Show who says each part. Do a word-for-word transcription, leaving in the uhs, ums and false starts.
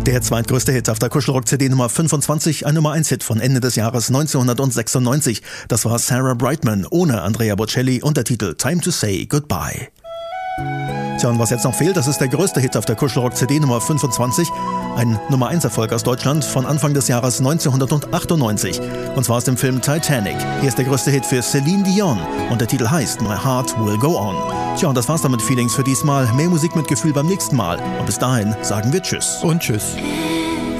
Speaker 1: Der zweitgrößte Hit auf der Kuschelrock-C D Nummer fünfundzwanzig, ein Nummer eins Hit von Ende des Jahres neunzehnhundertsechsundneunzig. Das war Sarah Brightman ohne Andrea Bocelli und der Titel Time to Say Goodbye. Tja, und was jetzt noch fehlt, das ist der größte Hit auf der Kuschelrock-C D Nummer fünfundzwanzig. Ein Nummer eins Erfolg aus Deutschland von Anfang des Jahres neunzehnhundertachtundneunzig. Und zwar aus dem Film Titanic. Hier ist der größte Hit für Celine Dion und der Titel heißt My Heart Will Go On. Tja, und das war's dann mit Feelings für diesmal. Mehr Musik mit Gefühl beim nächsten Mal. Und bis dahin sagen wir Tschüss.
Speaker 2: Und Tschüss.